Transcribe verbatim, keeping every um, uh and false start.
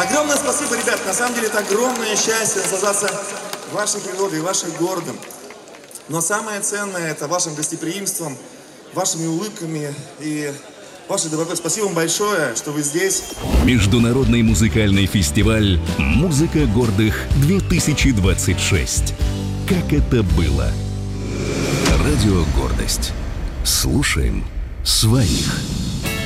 Огромное спасибо, ребят. На самом деле это огромное счастье наслаждаться вашей природой, вашим городом. Но самое ценное это вашим гостеприимством, вашими улыбками и вашей добротой. Спасибо вам большое, что вы здесь. Международный музыкальный фестиваль «Музыка гордых-две тысячи двадцать шесть». Как это было? Радио «Гордость». Слушаем своих.